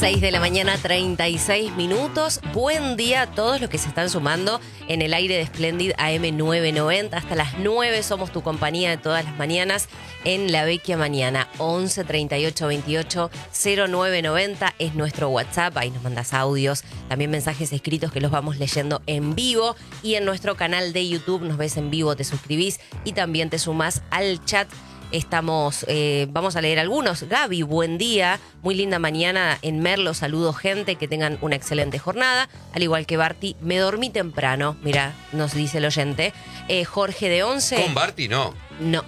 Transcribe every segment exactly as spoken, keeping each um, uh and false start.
seis de la mañana, treinta y seis minutos. Buen día a todos los que se están sumando en el aire de Splendid A M nueve noventa. Hasta las nueve somos tu compañía de todas las mañanas en La Vecchia Mañana. once treinta y ocho veintiocho cero nueve noventa es nuestro WhatsApp. Ahí nos mandas audios, también mensajes escritos que los vamos leyendo en vivo. Y en nuestro canal de YouTube nos ves en vivo, te suscribís y también te sumás al chat. Estamos, eh, vamos a leer algunos. Gaby, buen día, muy linda mañana en Merlo, saludo gente, que tengan una excelente jornada. Al igual que Barty, me dormí temprano, mira, nos dice el oyente. Eh, Jorge de Once. ¿Con Barty no? No, Ah,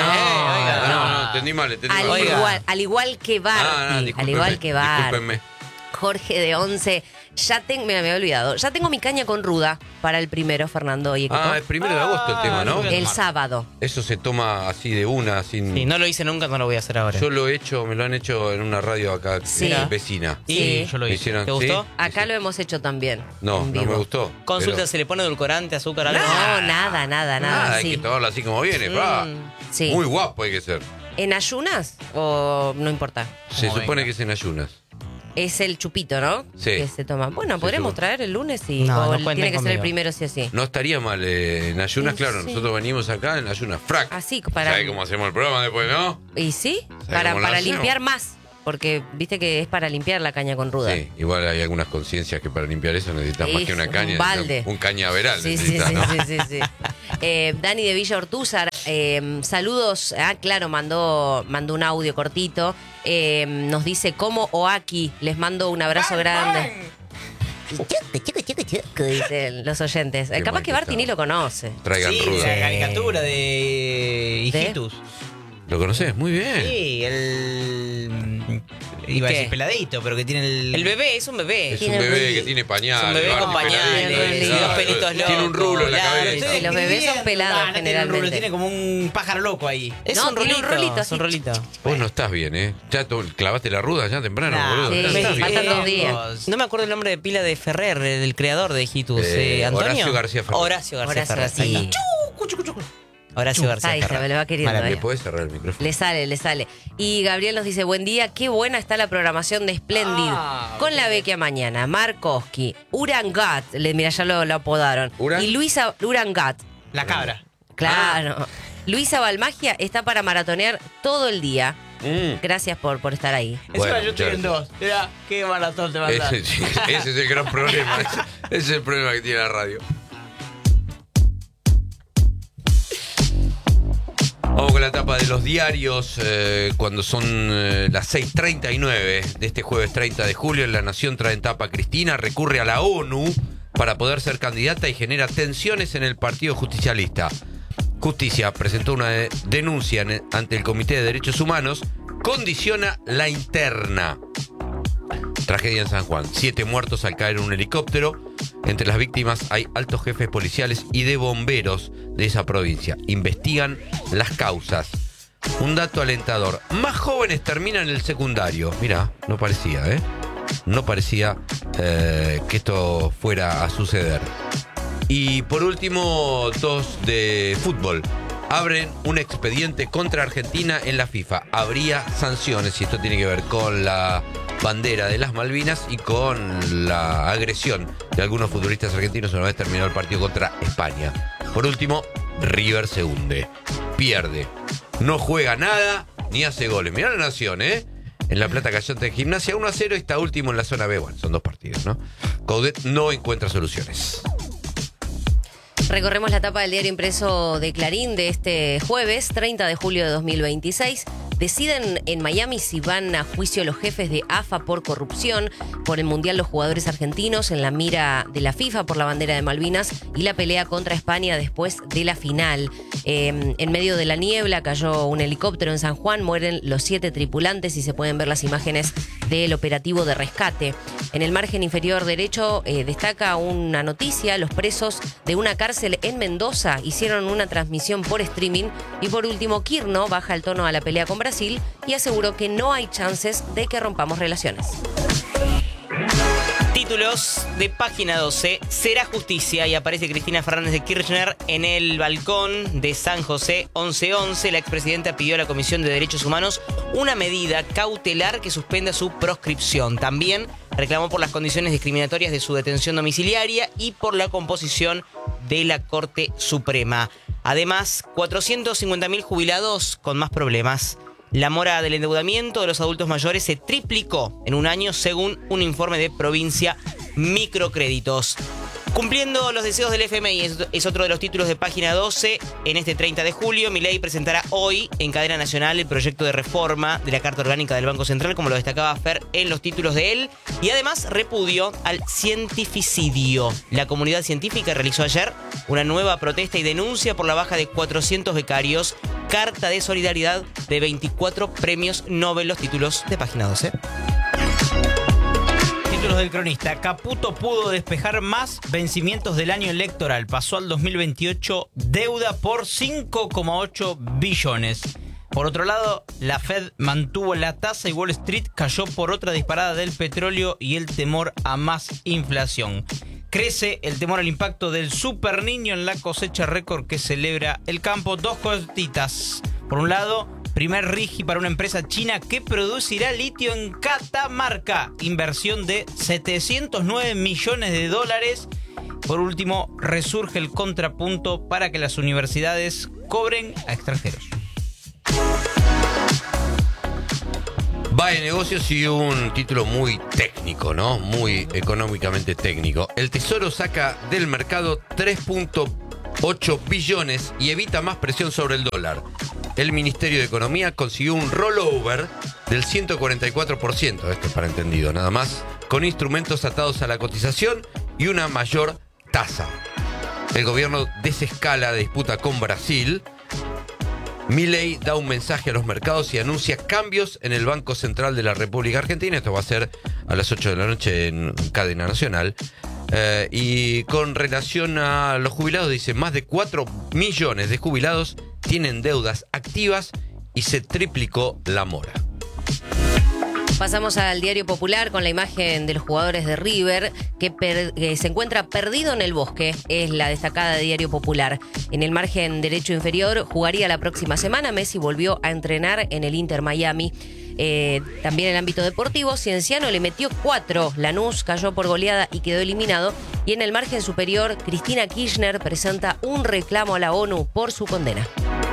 no, no, no, no, no, entendí mal, entendí al, mal. igual, al igual que Barty, Ah, no, al igual que Barty. Discúlpenme. Jorge de Once, ya tengo, me había olvidado, ya tengo mi caña con ruda para el primero, Fernando y equipo. Ah, el primero de agosto el tema, ¿no? El sábado. Eso se toma así de una, sin... Sí, no lo hice nunca, no lo voy a hacer ahora. Yo lo he hecho, me lo han hecho en una radio acá, Sí. eh, vecina. Sí, Sí. yo lo Me hice. hicieron- ¿Te gustó? ¿sí? Acá lo hemos hecho también. No, en no vivo. me gustó. Consulta, pero- ¿se le pone edulcorante, azúcar, algo? No, nada, nada, nada. Nada, hay sí. que tomarlo así como viene, pa. Mm, sí. Muy guapo hay que ser. ¿En ayunas o no importa? Se Como supone venga. que es en ayunas. Es el chupito, ¿no? Sí. Que se toma. Bueno, Sí, podremos sí. traer el lunes y No, o no el- cuenten tiene que ser el conmigo. primero sí o sí. No estaría mal eh, en ayunas, Sí, claro. sí. Nosotros venimos acá en ayunas. Frac. Así, para... ¿Sabés cómo hacemos el programa después, no? ¿Y sí? ¿Sabe Para, cómo lo para hacemos? limpiar más. Porque viste que es para limpiar la caña con ruda. Sí, igual hay algunas conciencias que para limpiar eso necesitas más Sí, que una un caña. balde. necesitas Un cañaveral Sí, sí, necesitas, sí, ¿no? sí, sí, sí. Eh, Dani de Villa Ortúzar, eh, saludos. Ah, claro, mandó, mandó un audio cortito. Eh, nos dice, ¿cómo o aquí? Les mando un abrazo grande. Chico, chico, chico, chico, dicen los oyentes. Eh, Qué capaz mal que que Barty está. ni lo conoce. Traigan Sí, ruda. la caricatura de Hijitus. ¿Lo conoces? Muy bien. Sí, el... Iba a ¿Qué? decir peladito, pero que tiene el... El bebé es un bebé. Es un Tiene bebé rulo. que tiene pañales. Es un bebé Barty con peladito, pañales, y claro. los pelitos Tiene un locos, rulo en la claro, cabeza. Sí, los bebés son pelados Ah, no tiene un rulo, generalmente. tiene como un pájaro loco ahí. Es No, un tiene un rolito, rolito es un así. rolito. Vos no estás bien, ¿eh? Ya to- clavaste la ruda ya temprano, Nah, boludo. sí, No sí, estás bien. faltan dos días. No me acuerdo el nombre de pila de Ferrer, eh, del creador de Hijitus. Eh, Eh, ¿Antonio? Horacio García Ferrer. Horacio García Horacio Ferrer. García. Ahí está. Horacio García Ahí se Ferrer. me lo va queriendo. Mala, eh. ¿Le podés cerrar el micrófono? Le sale, le sale. Y Gabriel nos dice, buen día, qué buena está la programación de Splendid. Ah, con la Vecchia Mañana, Markoski, Urangat, le, mira, ya lo, lo apodaron. ¿Uran? Y Luisa Urangat, La cabra. claro. Luisa Balmagia está para maratonear todo el día. Mm. Gracias por, por estar ahí. Bueno, Encima yo estoy en muchachos. dos. Mira, qué maratón te mandas. Ese, sí, ese es el gran problema. Ese, ese es el problema que tiene la radio. Vamos con la tapa de los diarios, eh, cuando son eh, las seis treinta y nueve de este jueves treinta de julio. En La Nación trae en tapa: Cristina recurre a la ONU para poder ser candidata y genera tensiones en el Partido Justicialista. Justicia presentó una de- denuncia en- ante el Comité de Derechos Humanos, condiciona la interna. Tragedia en San Juan. Siete muertos al caer en un helicóptero. Entre las víctimas hay altos jefes policiales y de bomberos de esa provincia. Investigan las causas. Un dato alentador: más jóvenes terminan el secundario. Mirá, no parecía, ¿eh? No parecía eh, que esto fuera a suceder. Y por último, dos de fútbol. Abren un expediente contra Argentina en la FIFA. Habría sanciones, y esto tiene que ver con la bandera de las Malvinas y con la agresión de algunos futbolistas argentinos una vez terminado el partido contra España. Por último, River se hunde. Pierde. No juega nada ni hace goles. Mirá la Nación, ¿eh? En La Plata cayó ante Gimnasia uno a cero y está último en la zona B. Bueno, son dos partidos, ¿no? Coudet no encuentra soluciones. Recorremos la tapa del diario impreso de Clarín de este jueves, treinta de julio de dos mil veintiséis. Deciden en Miami si van a juicio los jefes de A F A por corrupción, por el Mundial los jugadores argentinos, en la mira de la FIFA por la bandera de Malvinas y la pelea contra España después de la final. Eh, en medio de la niebla cayó un helicóptero en San Juan, mueren los siete tripulantes y se pueden ver las imágenes del operativo de rescate. En el margen inferior derecho eh, destaca una noticia: los presos de una cárcel en Mendoza hicieron una transmisión por streaming. Y por último, Kirno baja el tono a la pelea con Brasil y aseguró que no hay chances de que rompamos relaciones. Títulos de página doce. Será justicia y aparece Cristina Fernández de Kirchner en el balcón de San José once once. La expresidenta pidió a la Comisión de Derechos Humanos una medida cautelar que suspenda su proscripción. También reclamó por las condiciones discriminatorias de su detención domiciliaria y por la composición de la Corte Suprema. Además, cuatrocientos cincuenta mil jubilados con más problemas. La mora del endeudamiento de los adultos mayores se triplicó en un año según un informe de Provincia Microcréditos. Cumpliendo los deseos del F M I es, es otro de los títulos de página doce. En este treinta de julio, Milei presentará hoy en cadena nacional el proyecto de reforma de la Carta Orgánica del Banco Central, como lo destacaba Fer en los títulos de él. Y además repudio al cientificidio. La comunidad científica realizó ayer una nueva protesta y denuncia por la baja de cuatrocientos becarios. Carta de solidaridad de veinticuatro premios Nobel, los títulos de página doce. Títulos del cronista. Caputo pudo despejar más vencimientos del año electoral. Pasó al dos mil veintiocho deuda por cinco coma ocho billones. Por otro lado, la Fed mantuvo la tasa y Wall Street cayó por otra disparada del petróleo y el temor a más inflación. Crece el temor al impacto del super niño en la cosecha récord que celebra el campo. Dos cositas. Por un lado, primer RIGI para una empresa china que producirá litio en Catamarca. Inversión de setecientos nueve millones de dólares. Por último, resurge el contrapunto para que las universidades cobren a extranjeros. Va de negocios y un título muy técnico, ¿no? Muy económicamente técnico. El Tesoro saca del mercado tres punto ocho billones y evita más presión sobre el dólar. El Ministerio de Economía consiguió un rollover del ciento cuarenta y cuatro por ciento, esto es para entendido, nada más, con instrumentos atados a la cotización y una mayor tasa. El gobierno desescala la disputa con Brasil. Milei da un mensaje a los mercados y anuncia cambios en el Banco Central de la República Argentina. Esto va a ser a las ocho de la noche en cadena nacional. Eh, y con relación a los jubilados, dice, más de cuatro millones de jubilados tienen deudas activas y se triplicó la mora. Pasamos al Diario Popular con la imagen de los jugadores de River que, per, que se encuentra perdido en el bosque. Es la destacada de Diario Popular. En el margen derecho inferior jugaría la próxima semana. Messi volvió a entrenar en el Inter Miami. Eh, también en el ámbito deportivo, Cienciano le metió cuatro. Lanús cayó por goleada y quedó eliminado. Y en el margen superior, Cristina Kirchner presenta un reclamo a la ONU por su condena.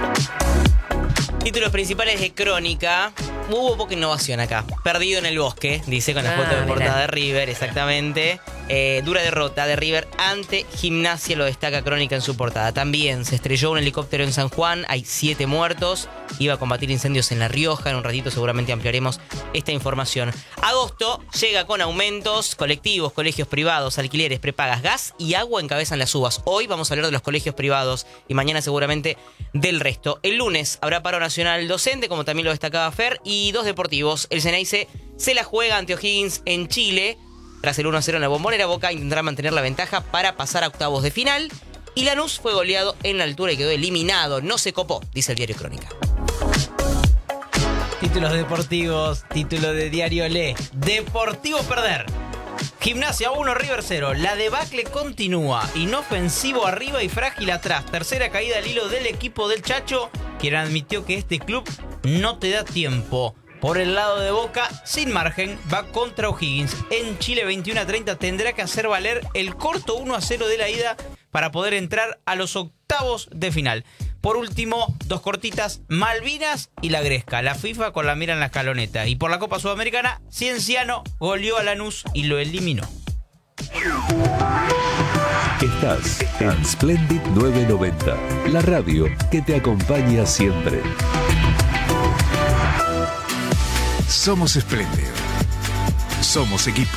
Títulos principales de Crónica. Hubo poca innovación acá. Perdido en el bosque, dice con la Ah, foto de mirá. portada de River, exactamente. Eh, dura derrota de River ante Gimnasia, lo destaca Crónica en su portada. También se estrelló un helicóptero en San Juan, hay siete muertos. Iba a combatir incendios en La Rioja. En un ratito seguramente ampliaremos esta información. Agosto llega con aumentos. Colectivos, colegios privados, alquileres, prepagas, gas y agua encabezan las uvas. Hoy vamos a hablar de los colegios privados y mañana seguramente del resto. El lunes habrá paro nacional docente, como también lo destacaba Fer, y dos deportivos. El Ceneice se la juega ante O'Higgins en Chile. Tras el uno a cero en la Bombonera, Boca intentará mantener la ventaja para pasar a octavos de final. Y Lanús fue goleado en la altura y quedó eliminado. No se copó, dice el Diario Crónica. Títulos deportivos, título de Diario Le. Deportivo perder. Gimnasia uno, River cero. La debacle continúa. Inofensivo arriba y frágil atrás. Tercera caída al hilo del equipo del Chacho, quien admitió que este club no te da tiempo. Por el lado de Boca, sin margen, va contra O'Higgins. En Chile, veintiuno a treinta, tendrá que hacer valer el corto uno a cero de la ida para poder entrar a los octavos de final. Por último, dos cortitas, Malvinas y la Gresca. La FIFA con la mira en la escaloneta. Y por la Copa Sudamericana, Cienciano goleó a Lanús y lo eliminó. Estás en Splendid novecientos noventa, la radio que te acompaña siempre. Somos Splendid. Somos equipo.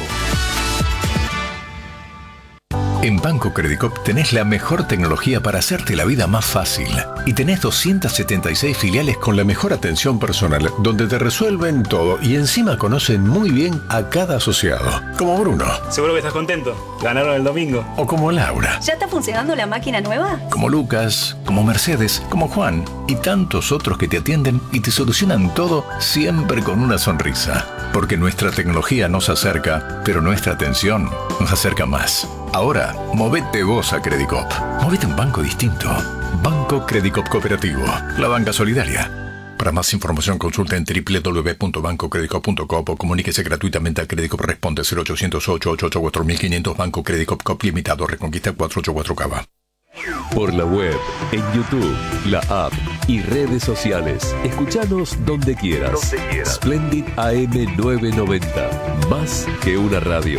En Banco Credicop tenés la mejor tecnología para hacerte la vida más fácil. Y tenés doscientas setenta y seis filiales con la mejor atención personal, donde te resuelven todo y encima conocen muy bien a cada asociado. Como Bruno. Seguro que estás contento. Ganaron el domingo. O como Laura. ¿Ya está funcionando la máquina nueva? Como Lucas, como Mercedes, como Juan y tantos otros que te atienden y te solucionan todo siempre con una sonrisa. Porque nuestra tecnología nos acerca, pero nuestra atención nos acerca más. Ahora, movete vos a Credicop. Movete a un banco distinto. Banco Credicop Cooperativo. La banca solidaria. Para más información consulta en doble u doble u doble u punto banco credicop punto com o comuníquese gratuitamente a Credicop Responde cero ochocientos ocho ocho ocho cuatro mil quinientos Banco Credicop Cop Limitado Reconquista cuatrocientos ochenta y cuatro Cava. Por la web, en YouTube, la app y redes sociales. Escuchanos donde quieras. Donde quieras. Splendid A M novecientos noventa. Más que una radio.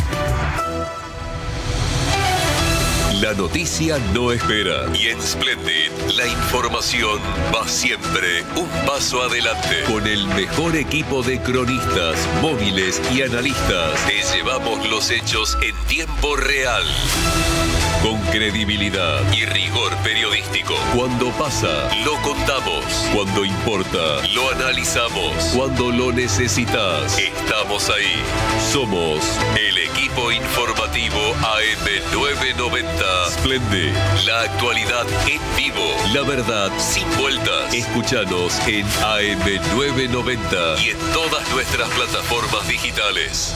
La noticia no espera y en Splendid la información va siempre un paso adelante. Con el mejor equipo de cronistas, móviles y analistas, te llevamos los hechos en tiempo real. Con credibilidad y rigor periodístico. Cuando pasa, lo contamos. Cuando importa, lo analizamos. Cuando lo necesitas, estamos ahí. Somos el equipo informativo A M novecientos noventa. Splendid, la actualidad en vivo. La verdad sin vueltas. Escúchanos en A M novecientos noventa y en todas nuestras plataformas digitales.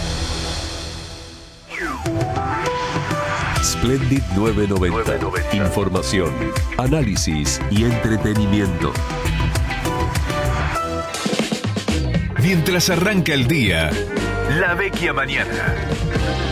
Splendid novecientos noventa. Información, análisis y entretenimiento. Mientras arranca el día, La Vecchia Mañana.